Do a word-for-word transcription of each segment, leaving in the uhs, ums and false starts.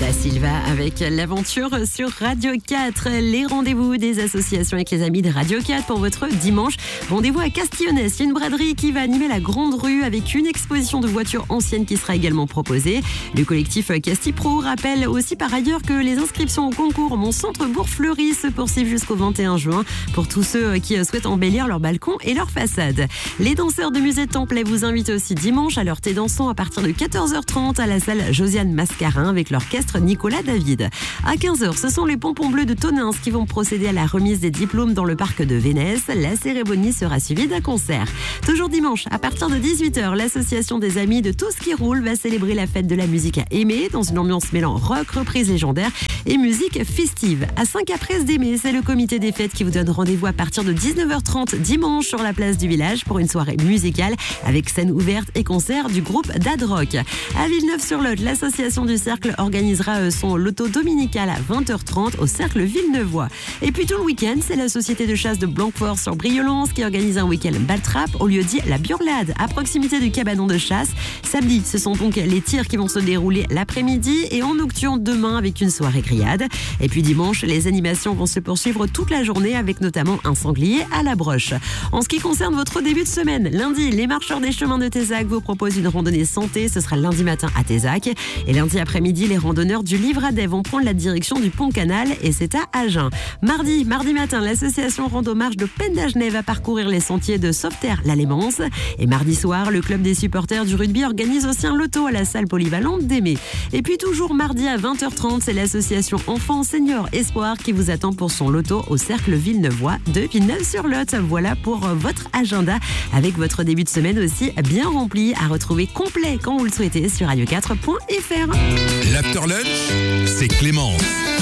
Da Silva avec l'aventure sur Radio quatre. Les rendez-vous des associations avec les amis de Radio quatre pour votre dimanche. Rendez-vous à Castillonnès. Il y a une braderie qui va animer la grande rue avec une exposition de voitures anciennes qui sera également proposée. Le collectif Castipro rappelle aussi par ailleurs que les inscriptions au concours Mon Centre Bourg-Fleury se poursuivent jusqu'au vingt et un juin pour tous ceux qui souhaitent embellir leur balcon et leur façade. Les danseurs de Musée Templay vous invitent aussi dimanche à leur thé dansant à partir de quatorze heures trente à la salle Josiane Mascarin avec l'orchestre Nicolas David. À quinze heures, ce sont les Pompons Bleus de Tonins qui vont procéder à la remise des diplômes dans le parc de Vénès. La cérémonie sera suivie d'un concert. Toujours dimanche, à partir de dix-huit heures, l'association des amis de Tout ce qui roule va célébrer la fête de la musique à Aimé dans une ambiance mêlant rock, reprise légendaire et musique festive. À Saint-Caprais-d'Aimé, c'est le comité des fêtes qui vous donne rendez-vous à partir de dix-neuf heures trente dimanche sur la place du village pour une soirée musicale avec scène ouverte et concert du groupe Dad Rock. À Villeneuve-sur-Lot, l'association du Cercle organisera son loto dominical à vingt heures trente au Cercle Villeneuvois. Et puis tout le week-end, c'est la société de chasse de Blanquefort sur Briolance qui organise un week-end baltrap au lieu dit La Burlade à proximité du cabanon de chasse. Samedi, ce sont donc les tirs qui vont se dérouler l'après-midi et en nocturne demain avec une soirée grillade. Et puis dimanche, les animations vont se poursuivre toute la journée avec notamment un sanglier à la broche. En ce qui concerne votre début de semaine, lundi, les marcheurs des chemins de Tézac vous proposent une randonnée santé. Ce sera lundi matin à Tézac. Et lundi après-midi, les randonneurs du Livradet vont prendre la direction du Pont Canal et c'est à Agen. Mardi, mardi matin, l'association Rando Marche de Pendagenais va parcourir les sentiers de Sauveterre-la-Lémance. Et mardi soir, le club des supporters du rugby organise aussi un loto à la salle polyvalente d'Aimé. Et puis toujours mardi à vingt heures trente, c'est l'association Enfants Seniors Espoir qui vous attend pour son loto au Cercle Villeneuvois de Villeneuve-sur-Lot. Voilà pour votre agenda avec votre début de semaine aussi bien rempli à retrouver complet quand vous le souhaitez sur radio quatre point f r. L'after lunch, c'est Clémence.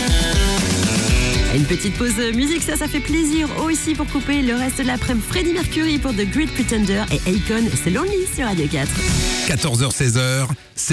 Une petite pause musique, ça, ça fait plaisir aussi pour couper le reste de l'après-midi. Freddie Mercury pour The Great Pretender et Akon, c'est Lonely sur Radio quatre. quatorze heures seize heures.